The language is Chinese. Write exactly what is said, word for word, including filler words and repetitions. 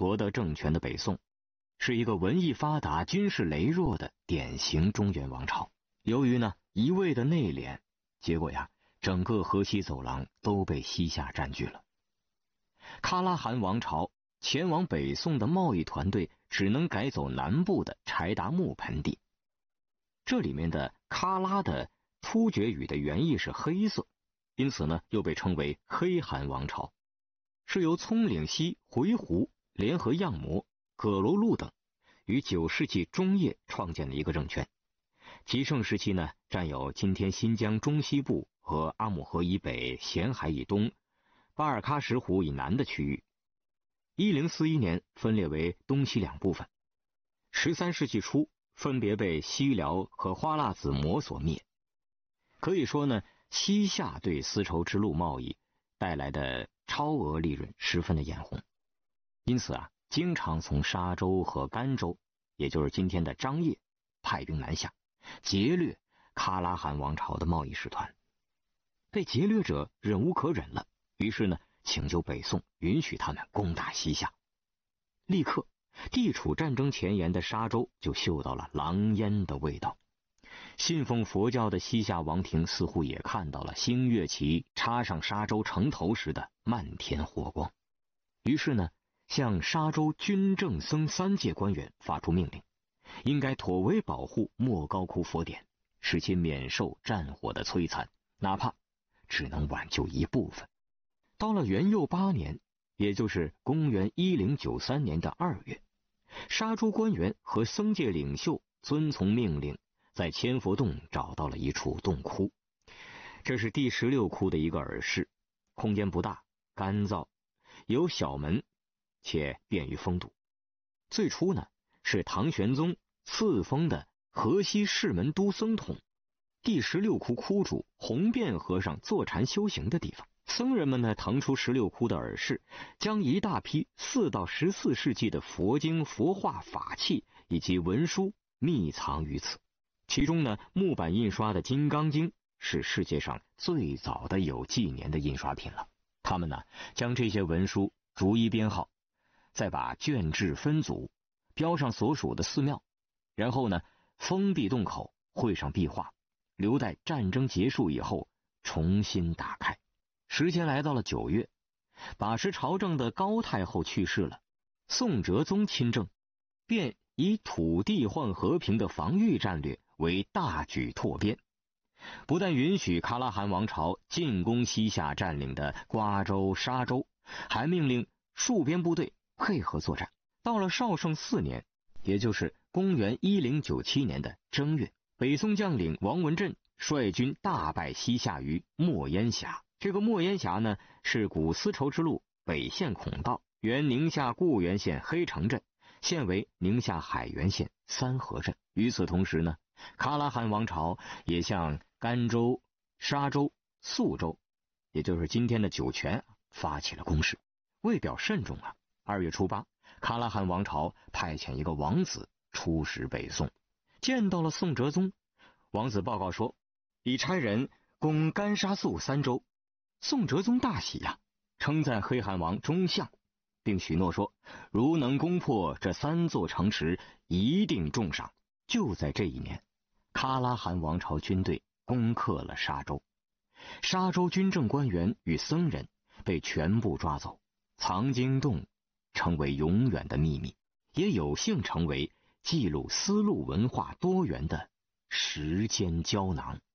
夺得政权的北宋，是一个文艺发达、军事羸弱的典型中原王朝。由于呢一味的内敛，结果呀，整个河西走廊都被西夏占据了。喀拉汗王朝前往北宋的贸易团队只能改走南部的柴达木盆地。这里面的喀拉的突厥语的原意是黑色，因此呢又被称为黑汗王朝，是由葱岭西回鹘联合样模、葛罗路等于九世纪中叶创建的一个政权。极盛时期呢，占有今天新疆中西部和阿姆河以北、咸海以东、巴尔喀什湖以南的区域。一零四一年分裂为东西两部分。十三世纪初分别被西辽和花剌子模所灭。可以说呢，西夏对丝绸之路贸易带来的超额利润十分的眼红，因此啊，经常从沙州和甘州，也就是今天的张掖，派兵南下，劫掠喀拉汗王朝的贸易使团。被劫掠者忍无可忍了，于是呢，请求北宋允许他们攻打西夏。立刻，地处战争前沿的沙州就嗅到了狼烟的味道。信奉佛教的西夏王庭似乎也看到了星月旗插上沙州城头时的漫天火光，于是呢，向沙州军政僧三界官员发出命令，应该妥为保护莫高窟佛典，使其免受战火的摧残，哪怕只能挽救一部分。到了元佑八年，也就是公元一零九三年的二月，沙州官员和僧界领袖遵从命令，在千佛洞找到了一处洞窟。这是第十六窟的一个耳室，空间不大，干燥，有小门，且便于封堵。最初呢，是唐玄宗赐封的河西市门都僧统，第十六窟窟主弘辩和尚坐禅修行的地方。僧人们呢，腾出十六窟的耳室，将一大批四到十四世纪的佛经、佛画、法器以及文书密藏于此。其中呢，木板印刷的《金刚经》是世界上最早的有纪年的印刷品了。他们呢，将这些文书逐一编号，再把卷帙分组，标上所属的寺庙，然后呢，封闭洞口，绘上壁画，留待战争结束以后重新打开。时间来到了九月，把持朝政的高太后去世了，宋哲宗亲政，便以土地换和平的防御战略为大举拓边，不但允许喀拉汗王朝进攻西夏占领的瓜州、沙州，还命令戍边部队配合作战。到了绍圣四年，也就是公元一零九七年的正月，北宋将领王文振率军大败西夏于莫烟峡。这个莫烟峡呢，是古丝绸之路北线孔道，原宁夏固原县黑城镇，现为宁夏海原县三河镇。与此同时呢，喀拉汗王朝也向甘州、沙州、肃州，也就是今天的酒泉发起了攻势。为表慎重啊，二月初八，喀拉汗王朝派遣一个王子出使北宋，见到了宋哲宗。王子报告说，已差人攻甘沙肃三州。宋哲宗大喜呀、啊，称赞黑汗王忠相，并许诺说，如能攻破这三座城池，一定重赏。就在这一年，喀拉汗王朝军队攻克了沙州，沙州军政官员与僧人被全部抓走，藏经洞成为永远的秘密，也有幸成为记录丝路文化多元的时间胶囊。